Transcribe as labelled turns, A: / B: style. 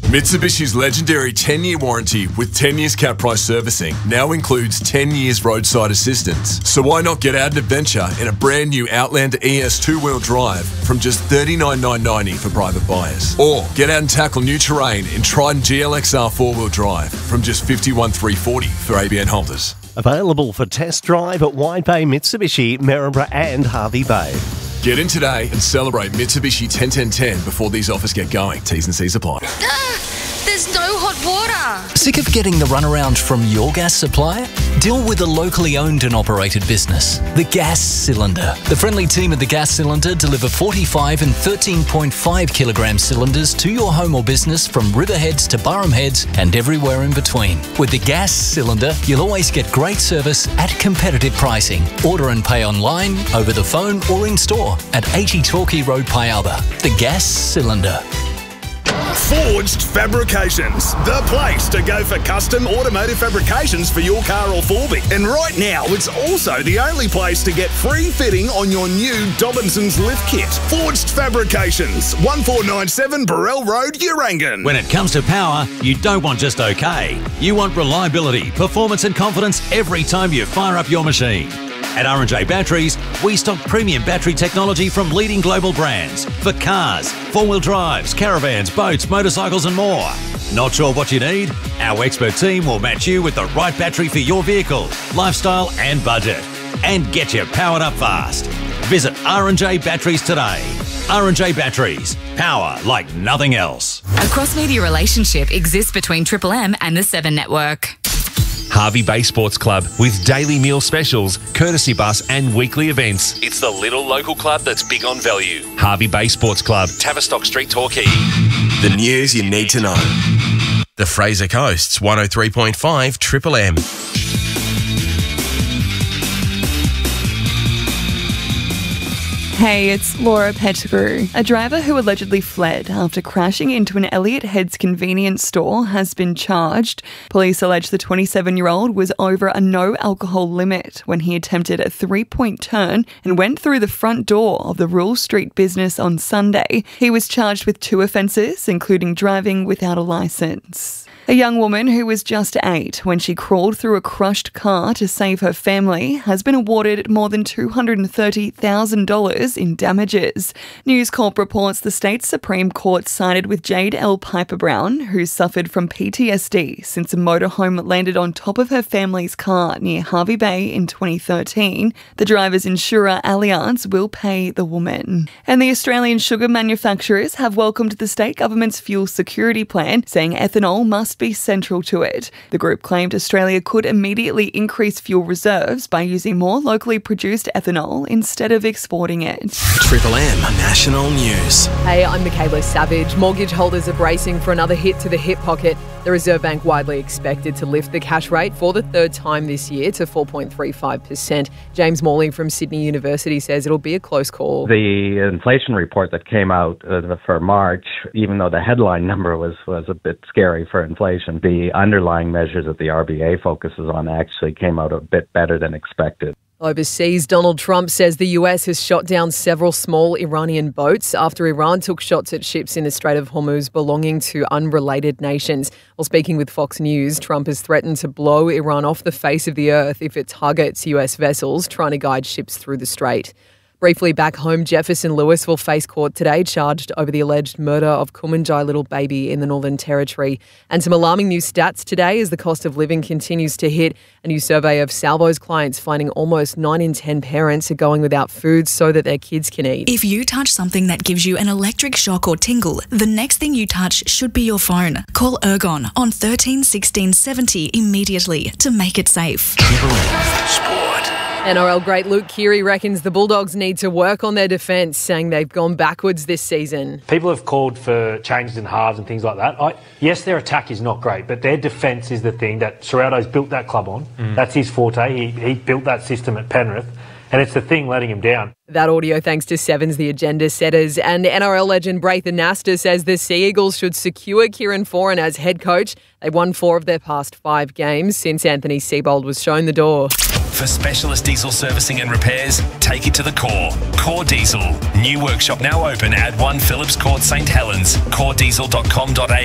A: Mitsubishi's legendary 10-year warranty with 10 years cap price servicing now includes 10 years roadside assistance. So why not get out and adventure in a brand new Outlander ES 2-wheel drive from just $39,990 for private buyers? Or get out and tackle new terrain in Trident GLXR 4-wheel drive from just $51,340 for ABN holders.
B: Available for test drive at Wide Bay Mitsubishi, Maryborough and Harvey Bay.
A: Get in today and celebrate Mitsubishi 10-10-10 before these offers get going. T's and C's apply.
C: There's no hot water.
D: Sick of getting the runaround from your gas supplier? Deal with a locally owned and operated business, The Gas Cylinder. The friendly team at The Gas Cylinder deliver 45 and 13.5 kilogram cylinders to your home or business from Riverheads to Burham Heads and everywhere in between. With The Gas Cylinder, you'll always get great service at competitive pricing. Order and pay online, over the phone or in store at 80 Torquay Road, Pialba. The Gas Cylinder.
E: Forged Fabrications, the place to go for custom automotive fabrications for your car or Forby. And right now, it's also the only place to get free fitting on your new Dobinson's lift kit. Forged Fabrications, 1497 Burrell Road, Urangan.
F: When it comes to power, you don't want just okay. You want reliability, performance and confidence every time you fire up your machine. At R&J Batteries, we stock premium battery technology from leading global brands for cars, four-wheel drives, caravans, boats, motorcycles and more. Not sure what you need? Our expert team will match you with the right battery for your vehicle, lifestyle and budget, and get you powered up fast. Visit R&J Batteries today. R&J Batteries, power like nothing else.
C: A cross-media relationship exists between Triple M and the 7 Network.
G: Harvey Bay Sports Club with daily meal specials, courtesy bus and weekly events. It's the little local club that's big on value. Harvey Bay Sports Club, Tavistock Street, Torquay.
H: The news you need to know. The Fraser Coast's 103.5 Triple M.
I: Hey, it's Laura Pettigrew. A driver who allegedly fled after crashing into an Elliott Heads convenience store has been charged. Police allege the 27-year-old was over a no alcohol limit when he attempted a 3-point turn and went through the front door of the Rule Street business on Sunday. He was charged with 2 offences, including driving without a licence. A young woman who was just 8 when she crawled through a crushed car to save her family has been awarded more than $230,000 in damages. News Corp reports the state Supreme Court sided with Jade L. Piper Brown, who suffered from PTSD since a motorhome landed on top of her family's car near Harvey Bay in 2013. The driver's insurer, Allianz, will pay the woman. And the Australian sugar manufacturers have welcomed the state government's fuel security plan, saying ethanol must be central to it. The group claimed Australia could immediately increase fuel reserves by using more locally produced ethanol instead of exporting it.
H: Triple M National News.
J: Hey, I'm Michaela Savage. Mortgage holders are bracing for another hit to the hip pocket. The Reserve Bank widely expected to lift the cash rate for the 3rd time this year to 4.35%. James Morley from Sydney University says it'll be a close call.
K: The inflation report that came out for March, even though the headline number was a bit scary for inflation, the underlying measures that the RBA focuses on actually came out a bit better than expected.
J: Overseas, Donald Trump says the US has shot down several small Iranian boats after Iran took shots at ships in the Strait of Hormuz belonging to unrelated nations. While speaking with Fox News, Trump has threatened to blow Iran off the face of the earth if it targets US vessels trying to guide ships through the strait. Briefly back home, Jefferson Lewis will face court today, charged over the alleged murder of Kumanjai Little Baby in the Northern Territory. And some alarming new stats today as the cost of living continues to hit. A new survey of Salvo's clients finding almost 9 in 10 parents are going without food so that their kids can eat.
L: If you touch something that gives you an electric shock or tingle, the next thing you touch should be your phone. Call Ergon on 13 16 70 immediately to make it safe.
H: Triple M Sport.
J: NRL great Luke Keary reckons the Bulldogs need to work on their defence, saying they've gone backwards this season.
M: People have called for changes in halves and things like that. Yes, their attack is not great, but their defence is the thing that Serrato's built that club on. That's his forte. He built that system at Penrith, and it's the thing letting him down.
J: That audio thanks to Sevens, the agenda setters. And NRL legend Braithen Nasta says the Sea Eagles should secure Kieran Foran as head coach. They've won 4 of their past 5 games since Anthony Seibold was shown the door.
G: For specialist diesel servicing and repairs, take it to the core. Core Diesel. New workshop now open at 1 Phillips Court, St Helens. CoreDiesel.com.au.